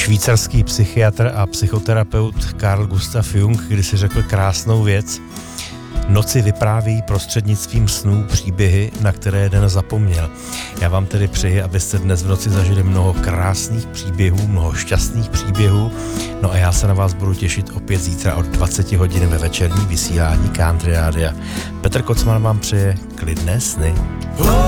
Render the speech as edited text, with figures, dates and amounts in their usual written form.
Švýcarský psychiatr a psychoterapeut Carl Gustav Jung kdysi řekl krásnou věc. Noci vyprávějí prostřednictvím snů příběhy, na které den zapomněl. Já vám tedy přeji, abyste dnes v noci zažili mnoho krásných příběhů, mnoho šťastných příběhů. No a já se na vás budu těšit opět zítra od 20 hodin ve večerní vysílání Country Rádia. Petr Kocman vám přeje klidné sny.